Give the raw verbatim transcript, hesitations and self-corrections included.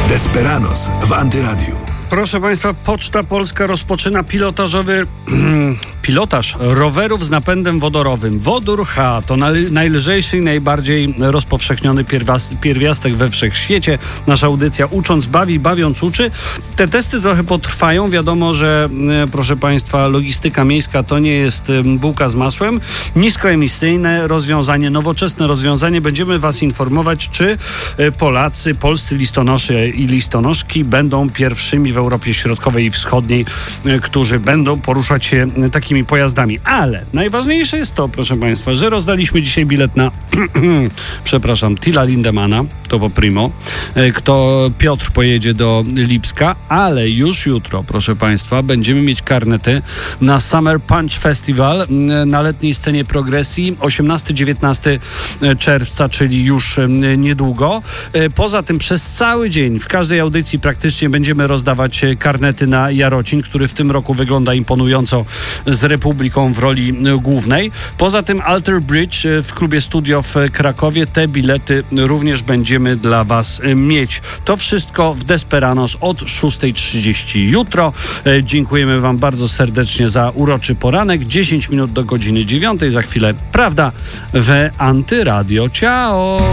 Desperados w Antyradiu. Proszę Państwa, Poczta Polska rozpoczyna pilotażowy pilotaż rowerów z napędem wodorowym. Wodór H to naj, najlżejszy i najbardziej rozpowszechniony pierwiastek, pierwiastek we wszechświecie. Nasza audycja Ucząc bawi, bawiąc uczy. Te testy trochę potrwają. Wiadomo, że proszę Państwa, logistyka miejska to nie jest bułka z masłem. Niskoemisyjne rozwiązanie, nowoczesne rozwiązanie. Będziemy Was informować, czy Polacy, polscy listonosze i listonoszki będą pierwszymi w Europie Środkowej i Wschodniej, którzy będą poruszać się takimi pojazdami. Ale najważniejsze jest to, proszę Państwa, że rozdaliśmy dzisiaj bilet na przepraszam, Tilla Lindemana, to po primo. Kto Piotr pojedzie do Lipska, ale już jutro, proszę Państwa, będziemy mieć karnety na Summer Punch Festival na letniej scenie progresji osiemnastego do dziewiętnastego czerwca, czyli już niedługo. Poza tym przez cały dzień w każdej audycji praktycznie będziemy rozdawać karnety na Jarocin, który w tym roku wygląda imponująco z Republiką w roli głównej. Poza tym Alter Bridge w klubie Studio w Krakowie. Te bilety również będziemy dla Was mieć. To wszystko w Desperados od szósta trzydzieści jutro. Dziękujemy Wam bardzo serdecznie za uroczy poranek. dziesięć minut do godziny dziewiątej. Za chwilę prawda w Antyradio. Ciao!